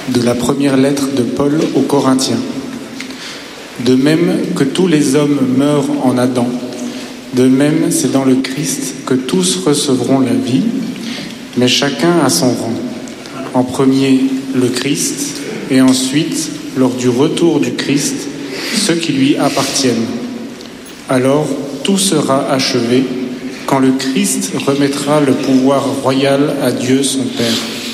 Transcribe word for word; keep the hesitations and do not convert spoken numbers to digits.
De la première lettre de Paul aux Corinthiens. De même que tous les hommes meurent en Adam, de même c'est dans le Christ que tous recevront la vie, mais chacun à son rang. En premier, le Christ, et ensuite, lors du retour du Christ, ceux qui lui appartiennent. Alors, tout sera achevé quand le Christ remettra le pouvoir royal à Dieu son Père.